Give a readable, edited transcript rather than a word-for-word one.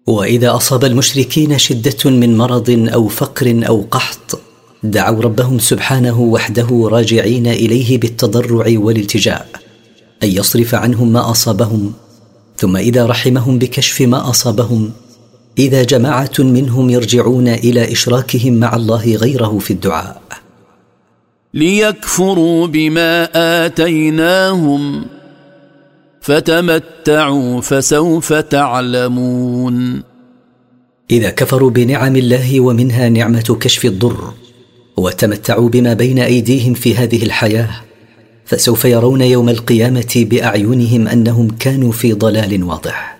وإذا أصاب المشركين شدة من مرض أو فقر أو قحط دعوا ربهم سبحانه وحده راجعين إليه بالتضرع والالتجاء أن يصرف عنهم ما أصابهم، ثم إذا رحمهم بكشف ما أصابهم إذا جماعة منهم يرجعون إلى إشراكهم مع الله غيره في الدعاء. ليكفروا بما آتيناهم فتمتعوا فسوف تعلمون. إذا كفروا بنعم الله ومنها نعمة كشف الضر وتمتعوا بما بين أيديهم في هذه الحياة فسوف يرون يوم القيامة بأعينهم أنهم كانوا في ضلال واضح.